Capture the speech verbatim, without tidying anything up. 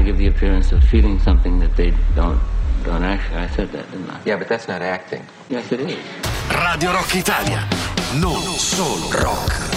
to give the appearance of feeling something that they don't don't actually. I said that, didn't I? Yeah, but that's not acting. Yes, it is. Radio Rock Italia, non solo rock.